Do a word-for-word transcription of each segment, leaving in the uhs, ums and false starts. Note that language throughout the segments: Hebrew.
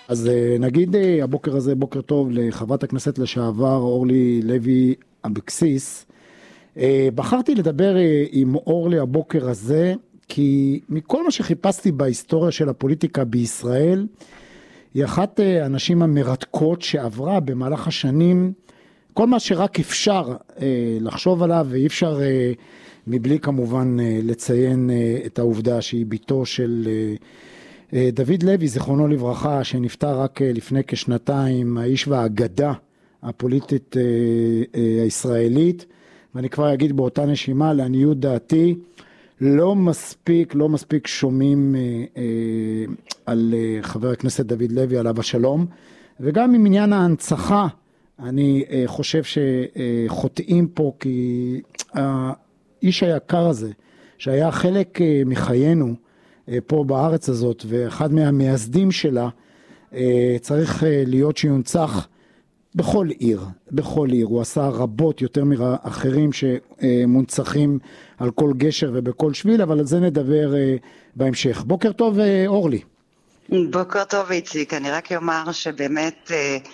אז נגיד הבוקר הזה, בוקר טוב לחברת הכנסת לשעבר אורלי לוי אבקסיס. בחרתי לדבר עם אורלי הבוקר הזה, כי מכל מה שחיפשתי בהיסטוריה של הפוליטיקה בישראל, היא אחת הנשים המרתקות שעברה במהלך השנים, כל מה שרק אפשר לחשוב עליו, ואי אפשר מבלי כמובן לציין את העובדה שהיא ביתו של דוד לוי, זיכרונו לברכה, שנפטר רק לפני כשנתיים, האיש והאגדה הפוליטית הישראלית. ואני כבר אגיד באותה נשימה, לעניות דעתי, לא מספיק, לא מספיק שומעים על חבר הכנסת דוד לוי, עליו השלום, וגם עם עניין ההנצחה, אני חושב שחוטאים פה, כי האיש היקר הזה, שהיה חלק מחיינו, פה בארץ הזאת, ואחד מהמייסדים שלה, צריך להיות שיונצח בכל עיר, בכל עיר. הוא עשה רבות יותר מאחרים שמונצחים על כל גשר ובכל שביל, אבל על זה נדבר בהמשך. בוקר טוב, אורלי. בוקר טוב, איציק. אני רק אומר שבאמת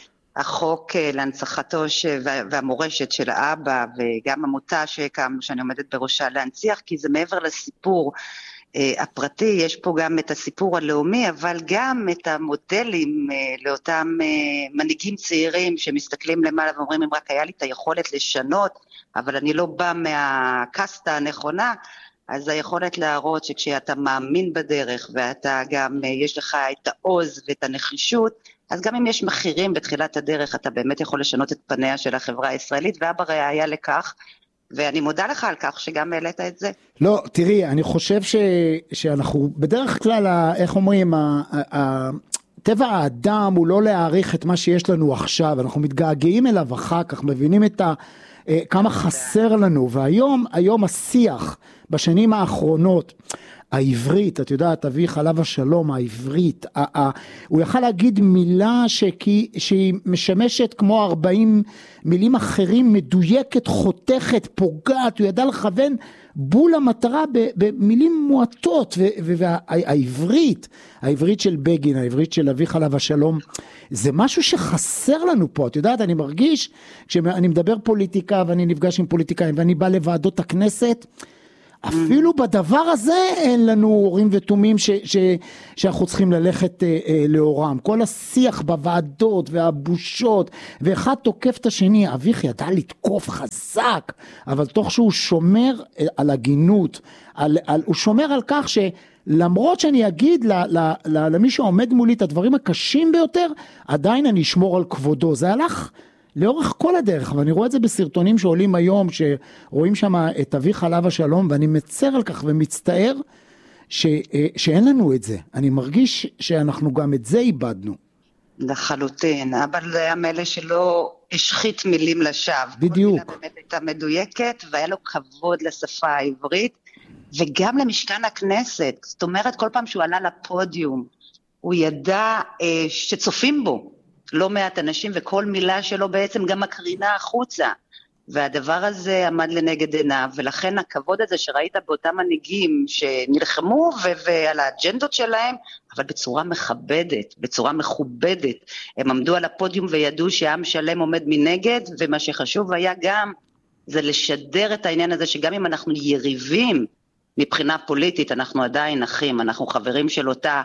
החוק להנצחתו והמורשת של האבא, וגם עמותה שהקמנו, שאני עומדת בראשה להנציח, כי זה מעבר לסיפור הפרטי, יש פה גם את הסיפור הלאומי, אבל גם את המודלים לאותם מנהיגים צעירים שמסתכלים למעלה ואומרים, אם רק היה לי את היכולת לשנות, אבל אני לא בא מהקסטה הנכונה, אז היכולת להראות שכשאתה מאמין בדרך, ואתה גם, יש לך את העוז ואת הנחישות, אז גם אם יש מחירים בתחילת הדרך, אתה באמת יכול לשנות את פניה של החברה הישראלית, ואבא ראיה לכך, ואני מודה לך על כך שגם העלית את זה. לא, תראי, אני חושב ש, שאנחנו בדרך כלל, איך אומרים, ה, ה, טבע האדם הוא לא להעריך את מה שיש לנו עכשיו, אנחנו מתגעגעים אליו אחר כך, מבינים את ה, כמה חסר לנו, והיום, היום השיח בשנים האחרונות, העברית, את יודעת, אביך עליו השלום, העברית, ה- ה- הוא יכל להגיד מילה שכי, שהיא משמשת כמו ארבעים מילים אחרים, מדויקת, חותכת, פוגעת, הוא ידע לכוון בול המטרה במילים מועטות, והעברית, העברית של בגין, העברית של אביך עליו השלום, זה משהו שחסר לנו פה, את יודעת, אני מרגיש, כשאני מדבר פוליטיקה, ואני נפגש עם פוליטיקאים, ואני בא לוועדות הכנסת, אפילו בדבר הזה אין לנו הורים ותומים ש, ש, שאנחנו צריכים ללכת אה, אה, לאורם. כל השיח בוועדות והבושות, ואחד תוקף את השני, אביך ידע לתקוף חזק, אבל תוך שהוא שומר על הגינות, על, על, הוא שומר על כך שלמרות שאני אגיד ל, ל, ל, למי שעומד מולי את הדברים הקשים ביותר, עדיין אני אשמור על כבודו. זה הלך לאורך כל הדרך, ואני רואה את זה בסרטונים שעולים היום, שרואים שם את אביך עליו השלום, ואני מצר על כך ומצטער ש, שאין לנו את זה. אני מרגיש שאנחנו גם את זה איבדנו. לחלוטין, אבל זה המלא שלא השחית מילים לשווא. בדיוק. כל מילה באמת הייתה מדויקת, והיה לו כבוד לשפה העברית, וגם למשכן הכנסת. זאת אומרת, כל פעם שהוא עלה לפודיום, הוא ידע אה, שצופים בו. לא מעט אנשים, וכל מילה שלו בעצם גם מקרינה החוצה, והדבר הזה עמד לנגד עיניו, ולכן הכבוד הזה שראית באותם מנהיגים שנלחמו ו- ועל האג'נדות שלהם, אבל בצורה מכבדת, בצורה מכובדת, הם עמדו על הפודיום וידעו שהעם שלם עומד מנגד, ומה שחשוב היה גם, זה לשדר את העניין הזה, שגם אם אנחנו יריבים, מבחינה פוליטית אנחנו עדיין אחים, אנחנו חברים של אותה,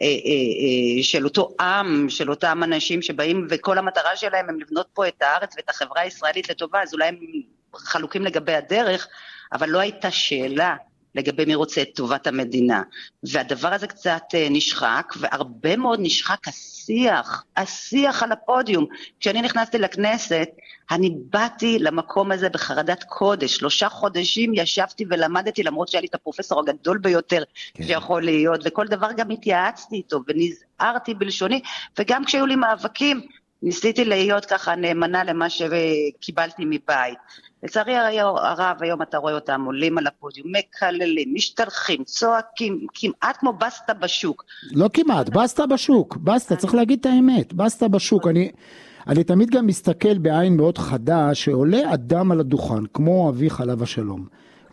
של אותו עם, של אותם אנשים שבאים, וכל המטרה שלהם הם לבנות פה את הארץ ואת החברה הישראלית לטובה, אז אולי הם חלוקים לגבי הדרך, אבל לא הייתה שאלה לגבי מי רוצה את טובת המדינה. והדבר הזה קצת נשחק, והרבה מאוד נשחק השיח, השיח על הפודיום. כשאני נכנסתי לכנסת, אני באתי למקום הזה בחרדת קודש, שלושה חודשים ישבתי ולמדתי, למרות שהיה לי את הפרופסור הגדול ביותר כן. שיכול להיות, וכל דבר גם התייעצתי איתו, ונזהרתי בלשוני, וגם כשהיו לי מאבקים, ניסיתי להיות ככה נאמנה למה שקיבלתי מבית. לצערי הרב, היום אתה רואה אותם עולים על הפודיום, מקללים, משתלחים, צועקים, כמעט כמו בסטה בשוק. לא כמעט, בסטה בשוק, בסטה, צריך להגיד את האמת, בסטה בשוק. אני, אני תמיד גם מסתכל בעין מאוד חדה, שעולה אדם על הדוכן, כמו אביך עליו השלום.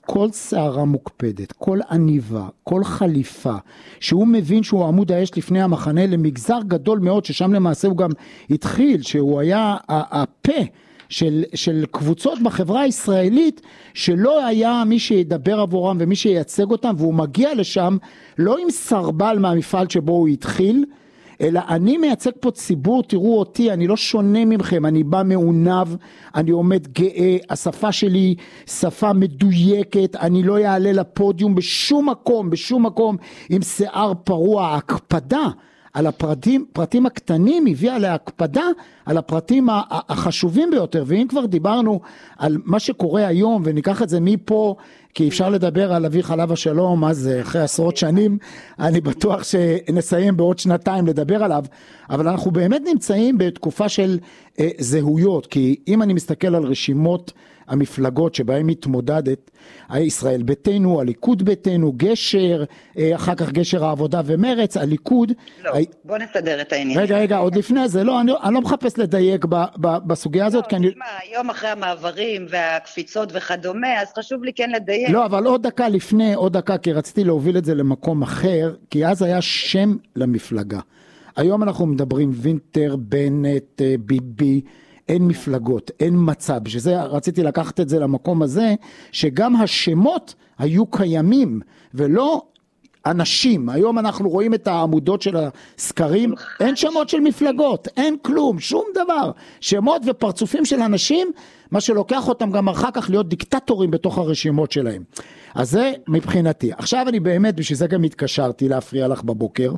כל שערה מוקפדת, כל עניבה, כל חליפה, שהוא מבין שהוא עמוד האש לפני המחנה למגזר גדול מאוד, ששם למעשה הוא גם התחיל, שהוא היה הפה של, של קבוצות בחברה הישראלית, שלא היה מי שידבר עבורם ומי שייצג אותם, והוא מגיע לשם לא עם סרבל מהמפעל שבו הוא התחיל, אלא אני מייצג פה ציבור, תראו אותי, אני לא שונה ממכם, אני בא מעונב, אני עומד גאה, השפה שלי שפה מדויקת, אני לא יעלה לפודיום בשום מקום, בשום מקום עם שיער פרוע, ההקפדה על הפרטים, פרטים הקטנים הביאה להקפדה על הפרטים החשובים ביותר, ואם כבר דיברנו על מה שקורה היום, וניקח את זה מפה, כי אפשר לדבר על אבי חלב השלום, אז אחרי עשרות שנים, אני בטוח שנסיים בעוד שנתיים לדבר עליו, אבל אנחנו באמת נמצאים בתקופה של אה, זהויות, כי אם אני מסתכל על רשימות המפלגות שבהן מתמודדת, ישראל ביתנו, הליכוד ביתנו, גשר, אה, אחר כך גשר העבודה ומרץ, הליכוד. לא, הי... בוא נסדר את העניין. רגע, רגע, עוד לפני זה, לא, אני, אני לא מחפש לדייק ב, ב, בסוגיה הזאת. לא, כי אני... מה, היום אחרי המעברים והקפיצות וכדומה, אז חשוב לי כן לדייק. לא, אבל עוד דקה לפני, עוד דקה, כי רציתי להוביל את זה למקום אחר, כי אז היה שם למפלגה. היום אנחנו מדברים וינטר, בנט, ביבי, אין מפלגות, אין מצב, שזה רציתי לקחת את זה למקום הזה, שגם השמות היו קיימים, ולא אנשים. היום אנחנו רואים את העמודות של הסקרים, אין שמות של מפלגות, אין כלום, שום דבר, שמות ופרצופים של אנשים, מה שלוקח אותם גם אחר כך להיות דיקטטורים בתוך הרשימות שלהם. אז זה מבחינתי. עכשיו אני באמת, בשביל זה גם התקשרתי להפריע לך בבוקר,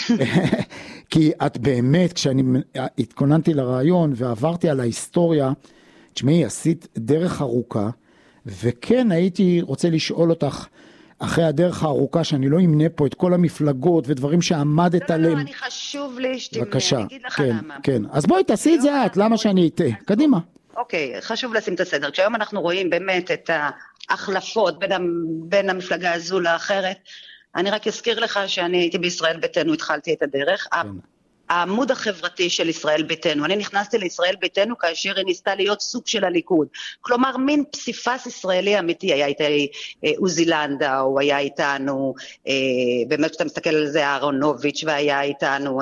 כי את באמת, כשאני התכוננתי לרעיון ועברתי על ההיסטוריה, תשמעי, עשית דרך ארוכה, וכן הייתי רוצה לשאול אותך, אחרי הדרך הארוכה, שאני לא אמנה פה את כל המפלגות ודברים שעמדת עליהם. לא, לא, אני חשוב לי שתמנה, בבקשה, אני אגיד לך כן, למה. כן. אז בואי תעשי את זה את, למה שאני אטעה? קדימה. אוקיי, חשוב לשים את הסדר. כשהיום אנחנו רואים באמת את ההחלפות בין, בין המפלגה הזו לאחרת, אני רק אזכיר לך שאני הייתי בישראל ביתנו, התחלתי את הדרך. כן. העמוד החברתי של ישראל ביתנו, אני נכנסתי לישראל ביתנו כאשר היא ניסתה להיות סוג של הליכוד, כלומר מין פסיפס ישראלי אמיתי, היה איתי עוזי לנדאו, היה איתנו, באמת כשאתה מסתכל על זה אהרונוביץ', והיה איתנו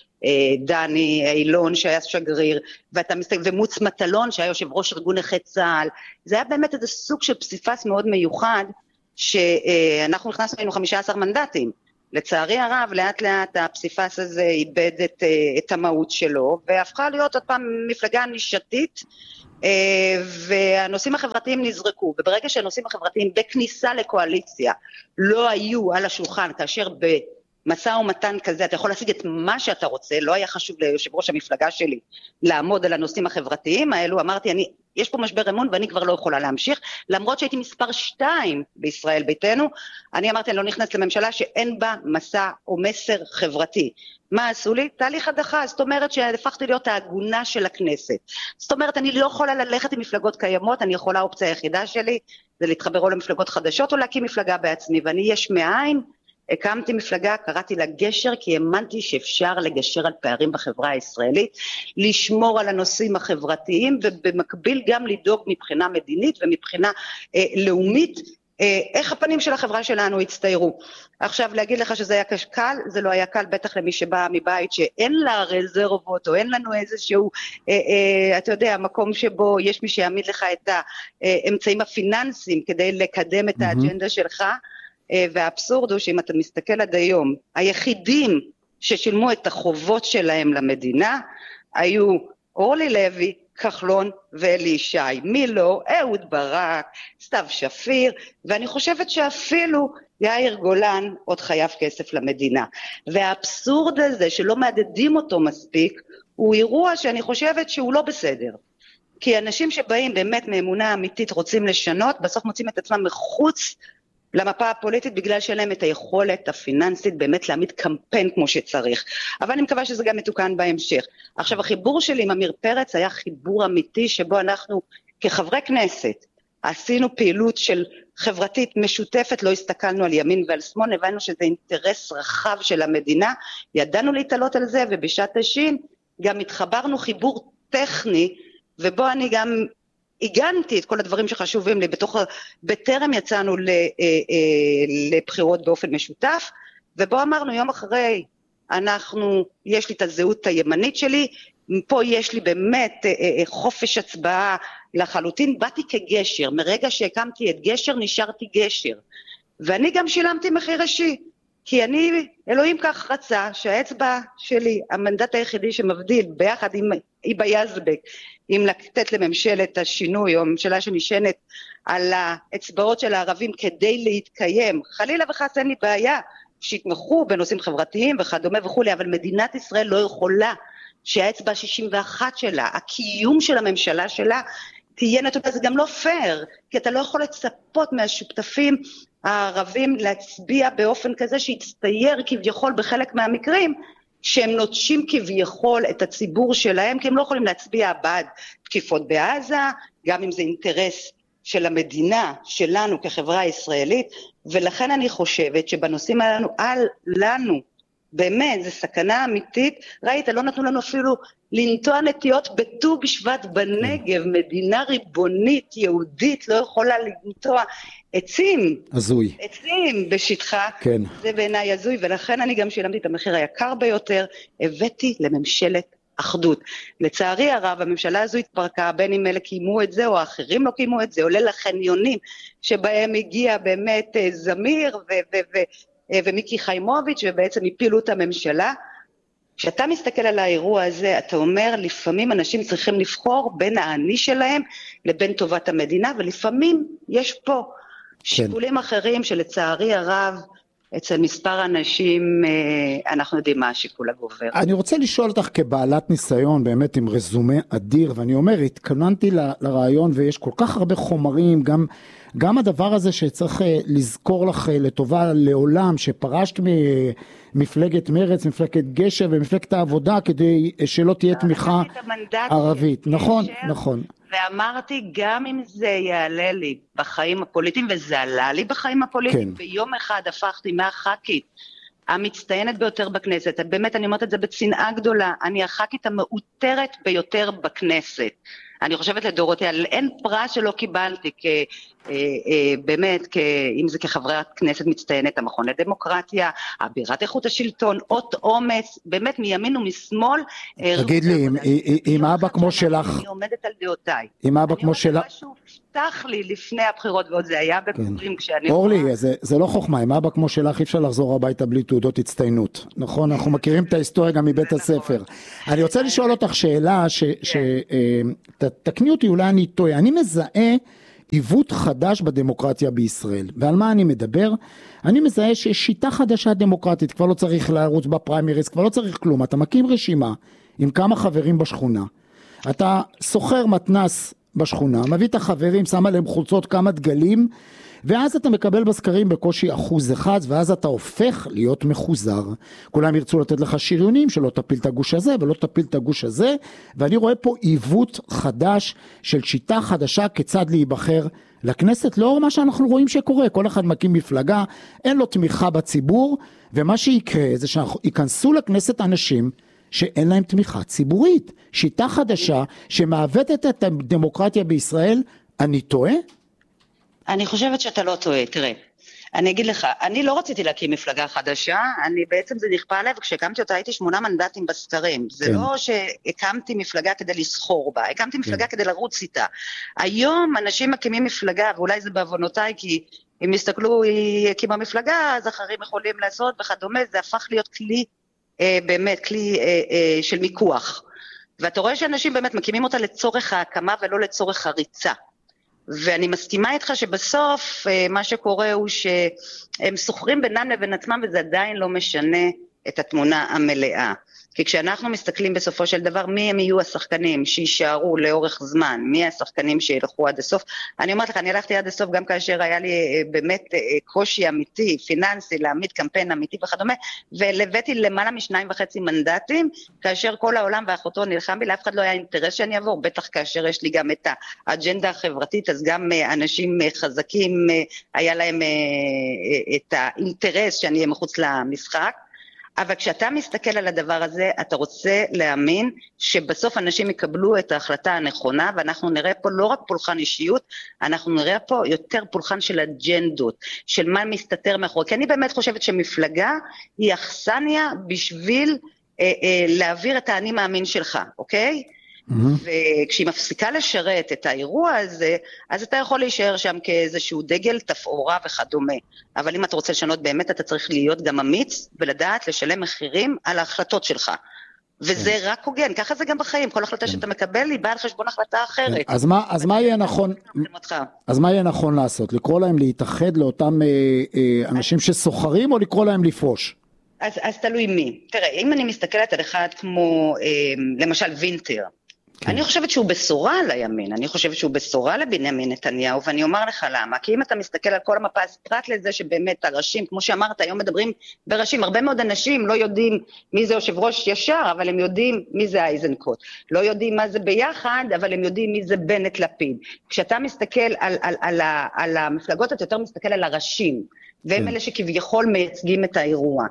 דני אילון שהיה שגריר, ואתה מסתכל, ומוץ מטלון שהיה יושב ראש ארגון נכי צה"ל, זה היה באמת איזה סוג של פסיפס מאוד מיוחד, שאנחנו נכנסנו היינו חמישה עשר מנדטים, לצערי הרב, לאט לאט הפסיפס הזה איבד את, את המהות שלו, והפכה להיות עוד פעם מפלגה נישתית, והנושאים החברתיים נזרקו, וברגע שהנושאים החברתיים בכניסה לקואליציה לא היו על השולחן, כאשר במשא ומתן כזה אתה יכול להשיג את מה שאתה רוצה, לא היה חשוב ליושב ראש המפלגה שלי לעמוד על הנושאים החברתיים האלו, אמרתי אני, יש פה משבר אמון ואני כבר לא יכולה להמשיך, למרות שהייתי מספר שתיים בישראל ביתנו, אני אמרתי אני לא נכנסת לממשלה שאין בה מסע או מסר חברתי. מה עשו לי? תהליך הדחה, זאת אומרת שהפכתי להיות ההגונה של הכנסת. זאת אומרת אני לא יכולה ללכת עם מפלגות קיימות, אני יכולה, האופציה היחידה שלי זה להתחבר או למפלגות חדשות או להקים מפלגה בעצמי, ואני יש מאין, הקמתי מפלגה, קראתי לה גשר, כי האמנתי שאפשר לגשר על פערים בחברה הישראלית, לשמור על הנושאים החברתיים, ובמקביל גם לדאוג מבחינה מדינית ומבחינה אה, לאומית, אה, איך הפנים של החברה שלנו הצטיירו. עכשיו להגיד לך שזה היה קל, זה לא היה קל, בטח למי שבא מבית שאין לה רזרבות, או אין לנו איזשהו, אה, אה, אתה יודע, מקום שבו יש מי שיעמיד לך את האמצעים הפיננסיים, כדי לקדם את האג'נדה שלך, והאבסורד הוא שאם אתה מסתכל עד היום, היחידים ששילמו את החובות שלהם למדינה, היו אורלי לוי, כחלון ואלי ישי. מי לא? אהוד ברק, סתיו שפיר, ואני חושבת שאפילו יאיר גולן עוד חייב כסף למדינה. והאבסורד הזה שלא מעדדים אותו מספיק, הוא אירוע שאני חושבת שהוא לא בסדר. כי אנשים שבאים באמת מאמונה אמיתית רוצים לשנות, בסוף מוצאים את עצמם מחוץ למפה הפוליטית, בגלל שאין להם את היכולת הפיננסית באמת להעמיד קמפיין כמו שצריך. אבל אני מקווה שזה גם מתוקן בהמשך. עכשיו, החיבור שלי עם אמיר פרץ היה חיבור אמיתי, שבו אנחנו כחברי כנסת עשינו פעילות של חברתית משותפת, לא הסתכלנו על ימין ועל שמאל, הבנו שזה אינטרס רחב של המדינה, ידענו להתעלות על זה, ובשעת השין גם התחברנו חיבור טכני, ובו אני גם הגנתי את כל הדברים שחשובים לי, בתוך, בטרם יצאנו לבחירות באופן משותף, ובו אמרנו יום אחרי, אנחנו, יש לי את הזהות הימנית שלי, פה יש לי באמת חופש הצבעה לחלוטין, באתי כגשר, מרגע שהקמתי את גשר נשארתי גשר, ואני גם שילמתי מחיר אישי, כי אני, אלוהים כך רצה שהאצבע שלי, המנדט היחידי שמבדיל ביחד עם איבא יזבק, אם לתת לממשלת השינוי או ממשלה שנשענת על האצבעות של הערבים כדי להתקיים, חלילה וחס אין לי בעיה שיתמכו בנושאים חברתיים וכדומה וכולי, אבל מדינת ישראל לא יכולה שהאצבע ה-שישים ואחת שלה, הקיום של הממשלה שלה, תהיה נתונה, זה גם לא פייר, כי אתה לא יכול לצפות מהשותפים הערבים להצביע באופן כזה שיצטייר כביכול בחלק מהמקרים, שהם נוטשים כביכול את הציבור שלהם, כי הם לא יכולים להצביע בעד תקיפות בעזה, גם אם זה אינטרס של המדינה, שלנו כחברה הישראלית, ולכן אני חושבת שבנושאים האלו, על לנו, באמת, זו סכנה אמיתית, ראית, לא נתנו לנו אפילו לנטוע נטיות בט"ו בשבט בנגב, מדינה ריבונית, יהודית, לא יכולה לנטוע עצים, הזוי. עצים בשטחה, כן. זה בעיניי הזוי, ולכן אני גם שילמתי את המחיר היקר ביותר, הבאתי לממשלת אחדות. לצערי הרב, הממשלה הזו התפרקה, בין אם אלה קיימו את זה, או האחרים לא קיימו את זה, עולה לחניונים, שבהם הגיע באמת זמיר ו- ו- ו- ומיקי חיימוביץ', ובעצם הפילו את הממשלה. כשאתה מסתכל על האירוע הזה, אתה אומר, לפעמים אנשים צריכים לבחור בין העני שלהם לבין טובת המדינה, ולפעמים יש פה שיקולים אחרים שלצערי הרב, אצל מספר אנשים, אנחנו יודעים מה השיקול הגובר. אני רוצה לשאול אותך כבעלת ניסיון, באמת עם רזומה אדיר, ואני אומר, התכוננתי ל- לרעיון, ויש כל כך הרבה חומרים, גם, גם הדבר הזה שצריך לזכור לך לטובה לעולם, שפרשת ממפלגת מרץ, מפלגת גשר ומפלגת העבודה, כדי שלא תהיה תמיכה ערבית. נכון, נכון. ואמרתי, גם אם זה יעלה לי בחיים הפוליטיים, וזה עלה לי בחיים הפוליטיים, כן. ביום אחד הפכתי מהח"כית המצטיינת ביותר בכנסת, באמת אני אומרת את זה בצנעה גדולה, אני הח"כית המאותרת ביותר בכנסת. אני חושבת לדורותיה, אין פרס שלא קיבלתי, כ, אה, אה, באמת, כ, אם זה כחברת כנסת מצטיינת, המכון לדמוקרטיה, אבירת איכות השלטון, אות אומץ, באמת מימין ומשמאל. תגיד לי, עם אבא כמו שלך, אני עומדת על דעותיי. עם אבא כמו שלך, אני אומרת משהו פתח לי לפני הבחירות, ועוד זה היה בקורים כשאני... אורלי, זה לא חוכמה, עם אבא כמו שלך אי אפשר לחזור הביתה בלי תעודות הצטיינות, נכון? אנחנו מכירים את ההיסטוריה גם מבית הספר. אני רוצה לשאול אותך שאלה, תקני אותי, אולי אני טועה, אני מזהה עיוות חדש בדמוקרטיה בישראל, ועל מה אני מדבר? אני מזהה שיש שיטה חדשה דמוקרטית, כבר לא צריך לערוץ בפריימריז, כבר לא צריך כלום, אתה מקים רשימה עם כמה חברים בשכונה, אתה סוחר מתנס בשכונה, מביא את החברים, שם עליהם חולצות כמה דגלים, ואז אתה מקבל בסקרים בקושי אחוז אחד, ואז אתה הופך להיות מחוזר. כולם ירצו לתת לך שריונים, שלא תפיל את הגוש הזה, ולא תפיל את הגוש הזה, ואני רואה פה עיוות חדש, של שיטה חדשה, כיצד להיבחר לכנסת, לאור מה שאנחנו רואים שקורה, כל אחד מקים מפלגה, אין לו תמיכה בציבור, ומה שיקרה זה שיכנסו לכנסת אנשים, שאין להם תמיכה ציבורית, שיטה חדשה, שמעוותת את הדמוקרטיה בישראל, אני טועה? אני חושבת שאתה לא טועה, תראה, אני אגיד לך, אני לא רציתי להקים מפלגה חדשה, אני בעצם זה נכפה עליי, וכשהקמתי אותה הייתי שמונה מנדטים בסקרים, זה לא שהקמתי מפלגה כדי לסחור בה, הקמתי מפלגה כדי לרוץ איתה. היום אנשים מקימים מפלגה, ואולי זה בעוונותיי, כי אם יסתכלו, היא הקימה מפלגה, אז אחרים יכולים לעשות וכדומה, זה הפך להיות כלי, באמת כלי של מיקוח. ואתה רואה שאנשים באמת מקימים אותה לצורך ההקמה ולא לצורך הריצה. ואני מסכימה איתך שבסוף מה שקורה הוא שהם סוחרים בינם לבין עצמם, וזה עדיין לא משנה את התמונה המלאה. כי כשאנחנו מסתכלים בסופו של דבר, מי הם יהיו השחקנים שישארו לאורך זמן, מי השחקנים שילכו עד הסוף. אני אומרת לך, אני הלכתי עד הסוף גם כאשר היה לי באמת קושי אמיתי, פיננסי, להעמיד קמפיין אמיתי וכדומה, ולבאתי למעלה משניים וחצי מנדטים, כאשר כל העולם ואחותו נלחם בי, לאף אחד לא היה אינטרס שאני אעבור, בטח כאשר יש לי גם את האג'נדה החברתית, אז גם אנשים חזקים, היה להם את האינטרס שאני אהיה מחוץ למשחק, אבל כשאתה מסתכל על הדבר הזה, אתה רוצה להאמין שבסוף אנשים יקבלו את ההחלטה הנכונה, ואנחנו נראה פה לא רק פולחן אישיות, אנחנו נראה פה יותר פולחן של אג'נדות, של מה מסתתר מאחורי, כי אני באמת חושבת שמפלגה היא אכסניה בשביל אה, אה, להעביר את האני מאמין שלך, אוקיי? וכשהיא מפסיקה לשרת את האירוע הזה, אז אתה יכול להישאר שם כאיזשהו דגל, תפאורה וכדומה. אבל אם אתה רוצה לשנות באמת, אתה צריך להיות גם אמיץ, ולדעת לשלם מחירים על ההחלטות שלך. וזה רק הוגן, ככה זה גם בחיים, כל החלטה שאתה מקבל היא באה על חשבון החלטה אחרת. אז מה, אז מה יהיה נכון, אז מה יהיה נכון לעשות? לקרוא להם להתאחד לאותם אנשים שסוחרים, או לקרוא להם לפרוש? אז, אז תלוי מי. תראה, אם אני מסתכלת על אחד כמו, למשל וינטר, כן. אני חושבת שהוא בשורה לימין, אני חושבת שהוא בשורה לבנימין נתניהו, ואני אומר לך למה, כי אם אתה מסתכל על כל המפה, אז פרט לזה שבאמת הראשים, כמו שאמרת, היום מדברים בראשים, הרבה מאוד אנשים לא יודעים מי זה יושב ראש ישר, אבל הם יודעים מי זה אייזנקוט, לא יודעים מה זה ביחד, אבל הם יודעים מי זה בנט לפיד. כשאתה מסתכל על, על, על, על, על המפלגות, אתה יותר מסתכל על הראשים, והם כן. אלה שכביכול מייצגים את האירוע.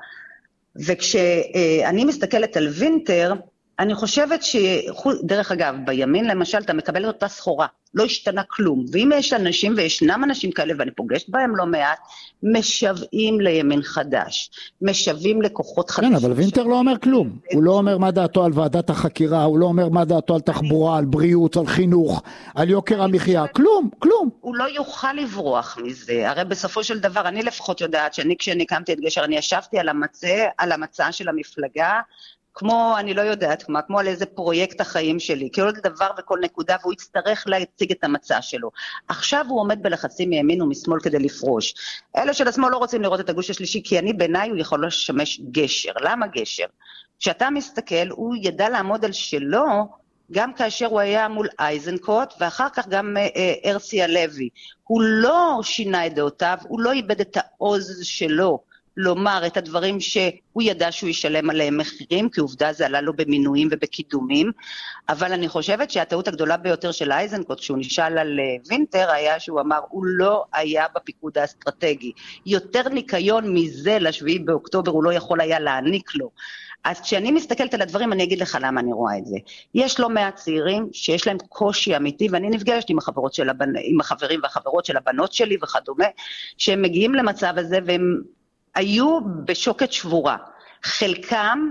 וכשאני מסתכלת על וינטר, אני חושבת שדרך אגב, בימין למשל, אתה מקבל את אותה סחורה, לא השתנה כלום, ואם יש אנשים, וישנם אנשים כאלה, ואני פוגשת בהם לא מעט, משוועים לימין חדש, משוועים לכוחות חדשים. כן, אבל וינטר לא אומר כלום, הוא לא אומר מה דעתו על ועדת החקירה, הוא לא אומר מה דעתו על תחבורה, על בריאות, על חינוך, על יוקר המחיה, כלום, כלום. הוא לא יוכל לברוח מזה, הרי בסופו של דבר, אני לפחות יודעת, שאני כשאני קמתי את גשר, אני ישבתי על המצע, על המצע של המפלגה, כמו, אני לא יודעת, כמו, כמו על איזה פרויקט החיים שלי, כל דבר וכל נקודה, והוא יצטרך להציג את המצע שלו. עכשיו הוא עומד בלחצים מימין ומשמאל כדי לפרוש. אלה של השמאל לא רוצים לראות את הגוש השלישי, כי אני בעיניי הוא יכול לשמש גשר. למה גשר? כשאתה מסתכל, הוא ידע לעמוד על שלו, גם כאשר הוא היה מול אייזנקוט, ואחר כך גם אה, הרצי הלוי. הוא לא שינה את דעותיו, הוא לא איבד את העוז שלו, לומר את הדברים שהוא ידע שהוא ישלם עליהם מחירים, כי עובדה זה עלה לו במינויים ובקידומים, אבל אני חושבת שהטעות הגדולה ביותר של אייזנקוט, כשהוא נשאל על וינטר, היה שהוא אמר, הוא לא היה בפיקוד האסטרטגי. יותר ניקיון מזה לשביעי באוקטובר, הוא לא יכול היה להעניק לו. אז כשאני מסתכלת על הדברים, אני אגיד לך למה אני רואה את זה. יש לא מעט צעירים שיש להם קושי אמיתי, ואני נפגשת עם החברות של הבנ... עם החברים והחברות של הבנות שלי וכדומה, שהם מגיעים למצב הזה והם היו בשוקת שבורה. חלקם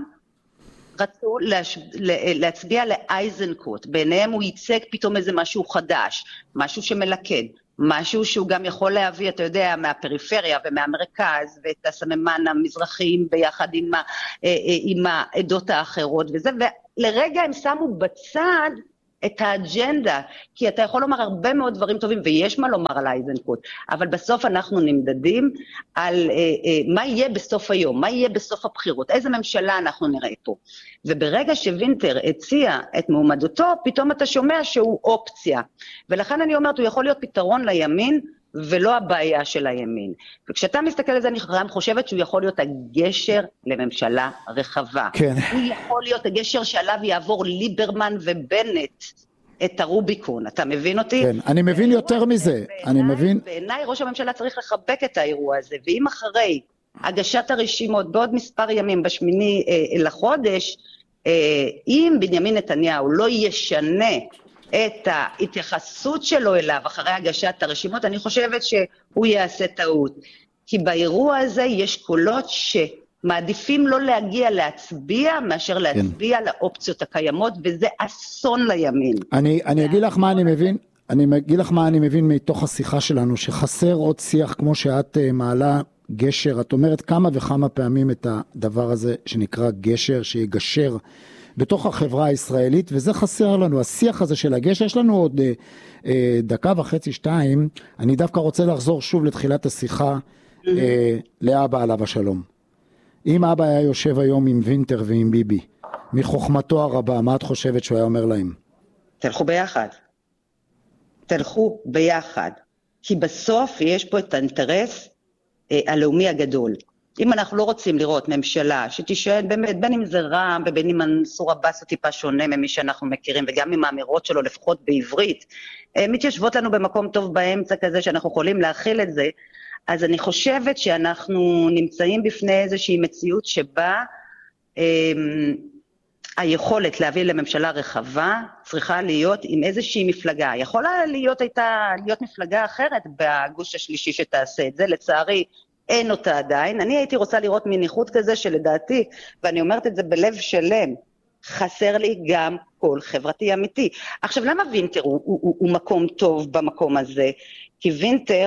רצו להש... להצביע לאייזנקוט, ביניהם הוא ייצג פתאום איזה משהו חדש, משהו שמלכד, משהו שהוא גם יכול להביא, אתה יודע, מהפריפריה ומהמרכז, ואת הסממן המזרחיים ביחד עם, ה... עם העדות האחרות וזה, ולרגע הם שמו בצד את האג'נדה, כי אתה יכול לומר הרבה מאוד דברים טובים, ויש מה לומר על אייזנקוט, אבל בסוף אנחנו נמדדים על אה, אה, מה יהיה בסוף היום, מה יהיה בסוף הבחירות, איזה ממשלה אנחנו נראה פה. וברגע שווינטר הציע את מועמדותו, פתאום אתה שומע שהוא אופציה. ולכן אני אומרת, הוא יכול להיות פתרון לימין, ולא הבעיה של הימין. וכשאתה מסתכל על זה, אני גם חושבת שהוא יכול להיות הגשר לממשלה רחבה. כן. הוא יכול להיות הגשר שעליו יעבור ליברמן ובנט את הרוביקון. אתה מבין אותי? כן, אני מבין יותר מזה. אני מבין. בעיניי ראש הממשלה צריך לחבק את האירוע הזה, ואם אחרי הגשת הרשימות בעוד מספר ימים בשמיני אה, לחודש, אה, אם בנימין נתניהו לא ישנה את ההתייחסות שלו אליו אחרי הגשת הרשימות, אני חושבת שהוא יעשה טעות. כי באירוע הזה יש קולות שמעדיפים לא להגיע להצביע, מאשר להצביע כן. לאופציות הקיימות, וזה אסון לימין. אני, אני אגיד לך מה אני מבין, אני אגיד לך מה אני מבין מתוך השיחה שלנו, שחסר עוד שיח כמו שאת מעלה גשר, את אומרת כמה וכמה פעמים את הדבר הזה שנקרא גשר, שיגשר, בתוך החברה הישראלית, וזה חסר לנו, השיח הזה של הגשר. יש לנו עוד אה, אה, דקה וחצי, שתיים, אני דווקא רוצה לחזור שוב לתחילת השיחה, אה, לאבא עליו השלום. אם אבא היה יושב היום עם וינטר ועם ביבי, מחוכמתו הרבה, מה את חושבת שהוא היה אומר להם? תלכו ביחד. תלכו ביחד. כי בסוף יש פה את האינטרס אה, הלאומי הגדול. אם אנחנו לא רוצים לראות ממשלה שתישען באמת, בין אם זה רע"מ ובין אם מנסור עבאס הוא טיפה שונה ממי שאנחנו מכירים, וגם עם האמירות שלו לפחות בעברית, מתיישבות לנו במקום טוב באמצע כזה שאנחנו יכולים להכיל את זה, אז אני חושבת שאנחנו נמצאים בפני איזושהי מציאות שבה היכולת להביא לממשלה רחבה צריכה להיות עם איזושהי מפלגה. יכולה להיות, הייתה, להיות מפלגה אחרת בגוש השלישי שתעשה את זה, לצערי אין אותה עדיין. אני הייתי רוצה לראות מניחות כזה שלדעתי, ואני אומרת את זה בלב שלם, חסר לי גם קול חברתי אמיתי. עכשיו, למה וינטר הוא, הוא, הוא, הוא מקום טוב במקום הזה? כי וינטר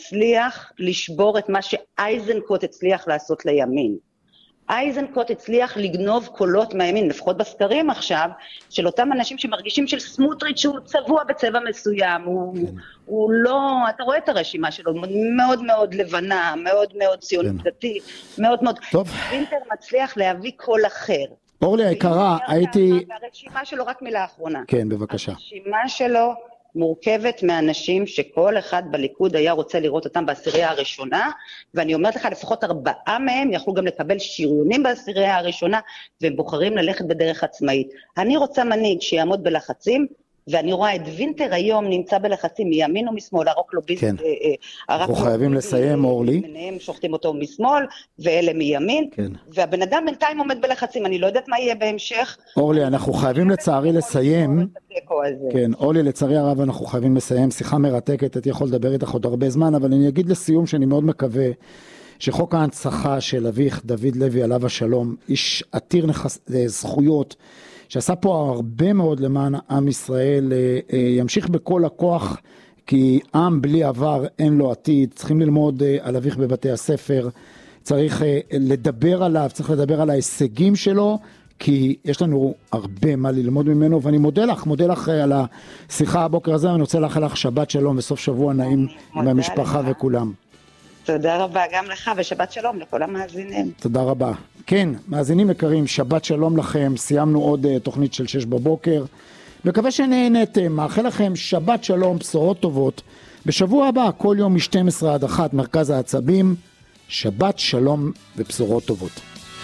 מצליח לשבור את מה שאייזנקוט הצליח לעשות לימין. אייזנקוט הצליח לגנוב קולות מהימין, לפחות בסקרים עכשיו, של אותם אנשים שמרגישים של סמוטריץ' שהוא צבוע בצבע מסוים, הוא, כן. הוא לא, אתה רואה את הרשימה שלו, מאוד מאוד לבנה, מאוד מאוד ציונות דתי, כן. מאוד מאוד, טוב. וינטר מצליח להביא קול אחר. אורלי היקרה, הייתי... הרשימה שלו, רק מילה אחרונה. כן, בבקשה. הרשימה שלו מורכבת מאנשים שכל אחד בליכוד היה רוצה לראות אותם בעשירייה הראשונה, ואני אומרת לך, לפחות ארבעה מהם יכלו גם לקבל שריונים בעשירייה הראשונה, והם בוחרים ללכת בדרך עצמאית. אני רוצה מנהיג שיעמוד בלחצים, ואני רואה את וינטר היום נמצא בלחצים מימין ומשמאל, הרוקלוביסט, כן. אנחנו חייבים לסיים, אורלי. ביניהם שוחטים אותו משמאל, ואלה מימין, כן. והבן אדם בינתיים עומד בלחצים, אני לא יודעת מה יהיה בהמשך. אורלי, אנחנו חייבים לצערי לסיים. כן, אורלי, לצערי הרב אנחנו חייבים לסיים, שיחה מרתקת, הייתי יכול לדבר איתך עוד הרבה זמן, אבל אני אגיד לסיום שאני מאוד מקווה, שחוק ההנצחה של אביך דוד לוי עליו השלום, איש עתיר נכס, זכויות, שעשה פה הרבה מאוד למען עם ישראל, ימשיך בכל הכוח, כי עם בלי עבר אין לו עתיד, צריכים ללמוד על אביך בבתי הספר, צריך לדבר עליו, צריך לדבר על ההישגים שלו, כי יש לנו הרבה מה ללמוד ממנו, ואני מודה לך, מודה לך על השיחה הבוקר הזה, ואני רוצה לאחל לך שבת שלום וסוף שבוע נעים עם המשפחה וכולם. תודה רבה גם לך, ושבת שלום לכל המאזינים. תודה רבה. כן, מאזינים יקרים, שבת שלום לכם, סיימנו עוד uh, תוכנית של שש בבוקר, מקווה שנהנתם, מאחל לכם שבת שלום, בשורות טובות, בשבוע הבא, כל יום מ-שתים עשרה עד אחת, מרכז העצבים, שבת שלום ובשורות טובות.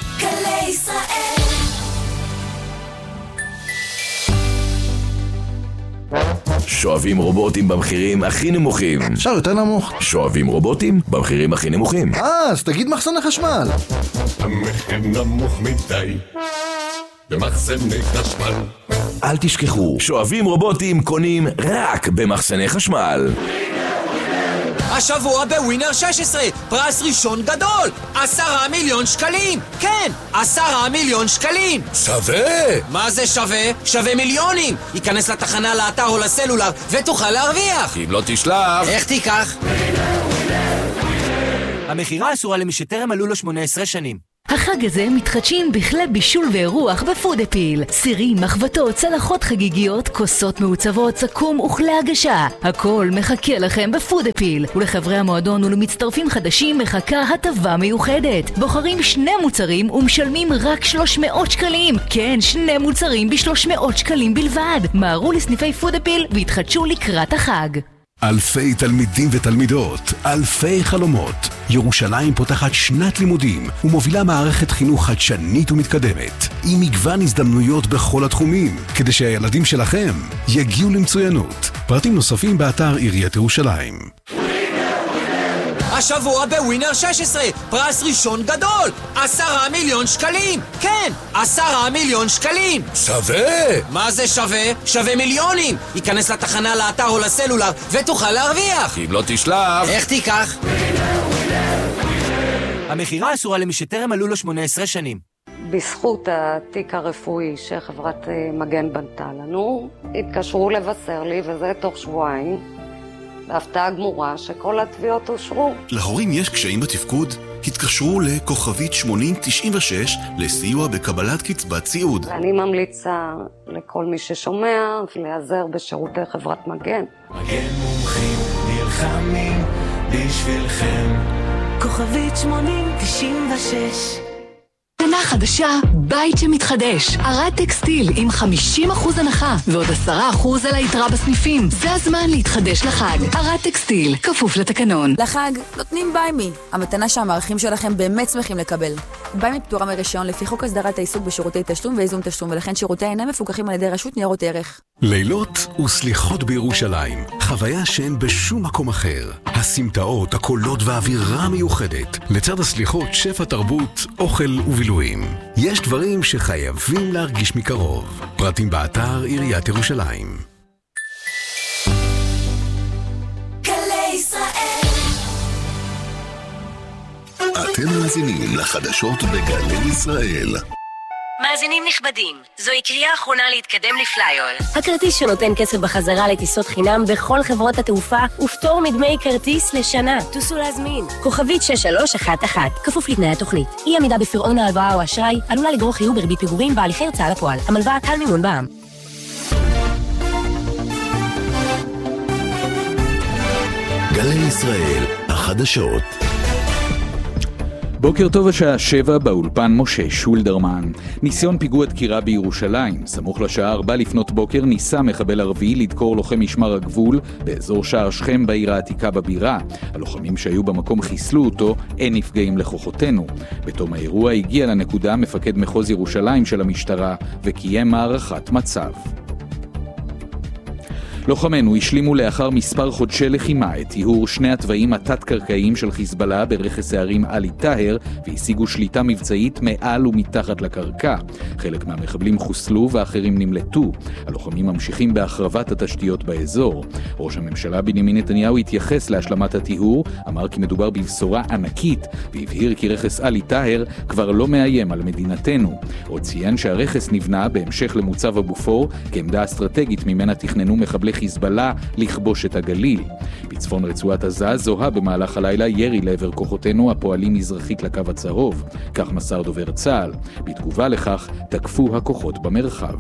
גלי ישראל. שואבים רובוטים במחירים הכי נמוכים. אפשר יותר נמוך. שואבים רובוטים במחירים הכי נמוכים. אה, אז תגיד מחסני חשמל. המחיר נמוך מדי במחסני חשמל. אל תשכחו, שואבים רובוטים קונים רק במחסני חשמל. השבוע בווינר שש עשרה, פרס ראשון גדול, עשרה מיליון שקלים. כן, עשרה מיליון שקלים. שווה? מה זה שווה? שווה מיליונים. ייכנס לתחנה, לאתר או לסלולר ותוכל להרוויח. אם לא תשלח. איך תיקח? המחירה אסורה למי שטרם מלאו לו שמונה עשרה שנים. החג הזה מתחדשים בכלי בישול ואירוח בפודאפיל. סירים, מחבטות, צלחות חגיגיות, כוסות מעוצבות, סכו"ם וכלי הגשה. הכל מחכה לכם בפודאפיל. ולחברי המועדון ולמצטרפים חדשים מחכה הטבה מיוחדת. בוחרים שני מוצרים ומשלמים רק שלוש מאות שקלים. כן, שני מוצרים ב-שלוש מאות שקלים בלבד. מהרו לסניפי פודאפיל והתחדשו לקראת החג. אלפי תלמידים ותלמידות, אלפי חלומות. ירושלים פותחת שנת לימודים ומובילה מערכת חינוך חדשנית ומתקדמת, עם מגוון הזדמנויות בכל התחומים, כדי שהילדים שלכם יגיעו למצוינות. פרטים נוספים באתר עיריית ירושלים. השבוע בווינר שש עשרה, פרס ראשון גדול, עשרה מיליון שקלים. כן, עשרה מיליון שקלים. שווה? מה זה שווה? שווה מיליונים. ייכנס לתחנה, לאתר או לסלולר ותוכל להרוויח. אם לא תשלח. איך תיקח? המחירה אסורה למי שטרם מלאו לו שמונה עשרה שנים. בזכות התיק הרפואי שחברת מגן בנתה לנו, התקשרו לבשר לי, וזה תוך שבועיים, בהפתעה גמורה שכל התביעות אושרו. להורים יש קשיים בתפקוד? התקשרו לכוכבית שמונים תשעים ושש לסיוע בקבלת קצבת סיעוד. ואני ממליצה לכל מי ששומע להיעזר בשירותי חברת מגן. מגן מומחים נלחמים בשבילכם. כוכבית שמונים תשעים ושש. שנה חדשה, בית שמתחדש. ערד טקסטיל עם חמישים אחוז הנחה ועוד עשרה אחוז על היתרה בסניפים. זה הזמן להתחדש לחג. ערד טקסטיל, כפוף לתקנון. לחג נותנים ביימי, המתנה שהמערכים שלכם באמת שמחים לקבל. ביימי פטורה מרישיון לפי חוק הסדרת העיסוק בשירותי תשלום ואיזון תשלום, ולכן שירותי אינם מפוקחים על ידי רשות ניירות ערך. לילות וסליחות בירושלים, חוויה שאין בשום מקום אחר. הסמטאות, הקולות והאווירה המיוחדת. לצד הסליחות, שפע תרבות, אוכל ובילויים. יש דברים שחייבים להרגיש מקרוב. פרטים באתר עיריית ירושלים. גלי ישראל. אתם מאזינים לחדשות בגלי ישראל. מאזינים נכבדים, זוהי קריאה אחרונה להתקדם לפלייול. הכרטיס שנותן כסף בחזרה לטיסות חינם בכל חברות התעופה ופטור מדמי כרטיס לשנה. תוסו להזמין. כוכבית שש שלוש אחת אחת, כפוף לתנאי התוכנית. אי עמידה בפירעון ההלוואה או אשראי עלולה לגרור חיוב בריבית פיגורים בהליכי הוצאה לפועל. המלוואה קל מימון בע"מ. גלי ישראל, החדשות. בוקר טוב, השעה שבע, באולפן משה שולדרמן. ניסיון פיגוע דקירה בירושלים. סמוך לשעה ארבע לפנות בוקר ניסה מחבל ערבי לדקור לוחם משמר הגבול באזור שער שכם בעיר העתיקה בבירה. הלוחמים שהיו במקום חיסלו אותו, אין נפגעים לכוחותינו. בתום האירוע הגיע לנקודה מפקד מחוז ירושלים של המשטרה וקיים הערכת מצב. לוחמנו השלימו לאחר מספר חודשי לחימה את טיהור שני התוואים התת-קרקעיים של חיזבאללה ברכס הערים עלי טהר והשיגו שליטה מבצעית מעל ומתחת לקרקע. חלק מהמחבלים חוסלו ואחרים נמלטו. הלוחמים ממשיכים בהחרבת התשתיות באזור. ראש הממשלה בנימין נתניהו התייחס להשלמת הטיהור, אמר כי מדובר בבשורה ענקית והבהיר כי רכס עלי טהר כבר לא מאיים על מדינתנו. עוד ציין שהרכס נבנה בהמשך למוצב הבופור כעמדה אסטרטגית ממנה תכננו מחבלי חיזבאללה לכבוש את הגליל. בצפון רצועת עזה זוהה במהלך הלילה ירי לעבר כוחותינו הפועלים מזרחית לקו הצהוב. כך מסר דובר צה"ל. בתגובה לכך תקפו הכוחות במרחב.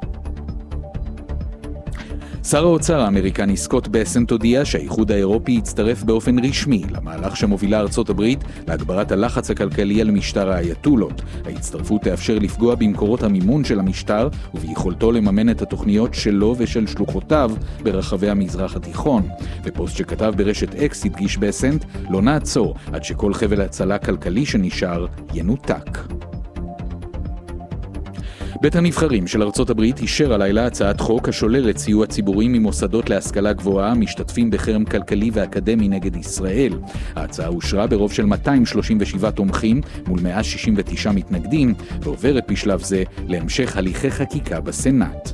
שר האוצר האמריקני סקוט בסנט הודיע שהאיחוד האירופי יצטרף באופן רשמי למהלך שמובילה ארצות הברית להגברת הלחץ הכלכלי על משטר האייתולות. ההצטרפות תאפשר לפגוע במקורות המימון של המשטר וביכולתו לממן את התוכניות שלו ושל שלוחותיו ברחבי המזרח התיכון. בפוסט שכתב ברשת אקס הדגיש בסנט, לא נעצור עד שכל חבל הצלה כלכלי שנשאר ינותק. בית הנבחרים של ארצות הברית אישר הלילה הצעת חוק השוללת סיוע ציבורי ממוסדות להשכלה גבוהה משתתפים בחרם כלכלי ואקדמי נגד ישראל. ההצעה אושרה ברוב של מאתיים שלושים ושבעה תומכים מול מאה שישים ותשעה מתנגדים ועוברת בשלב זה להמשך הליכי חקיקה בסנאט.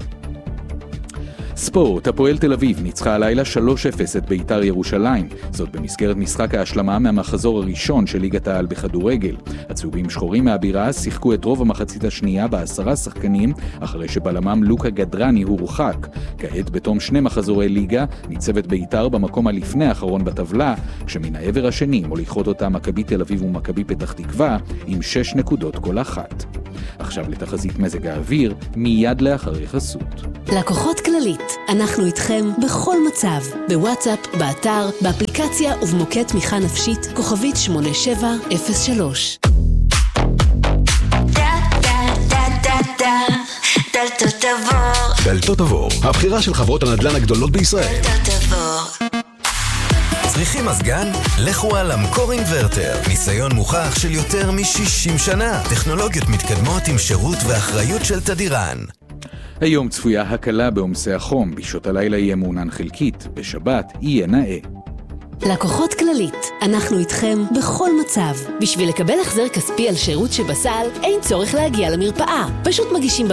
ספורט, הפועל תל אביב ניצחה הלילה שלוש אפס את בית"ר ירושלים. זאת במסגרת משחק ההשלמה מהמחזור הראשון של ליגת העל בכדורגל. הצהובים שחורים מהבירה שיחקו את רוב המחצית השנייה בעשרה שחקנים, אחרי שבלמם לוקה גדרני הורחק. כעת בתום שני מחזורי ליגה ניצבת בית"ר במקום הלפני האחרון בטבלה, כשמן העבר השני מוליכות אותה מכבי תל אביב ומכבי פתח תקווה עם שש נקודות כל אחת. עכשיו לתחזית מזג האוויר, מיד לאחרי חסות. לקוחות כללית, אנחנו איתכם בכל מצב, בוואטסאפ, באתר, באפליקציה ובמוקד תמיכה נפשית, כוכבית שמונה שבע אפס שלוש. דלתות עבור. דלתות עבור, הבחירה של חברות הנדל"ן הגדולות בישראל. דלתות עבור. צריכים מזגן? לכו על אמקור אינברטר. ניסיון מוכח של יותר מ-שישים שנה. טכנולוגיות מתקדמות עם שירות ואחריות של תדירן. היום צפויה הקלה בעומסי החום, בשעות הלילה יהיה מעונן חלקית, בשבת יהיה נאה. לקוחות כללית, אנחנו איתכם בכל מצב. בשביל לקבל החזר כספי על שירות שבסל, אין צורך להגיע למרפאה. פשוט מגישים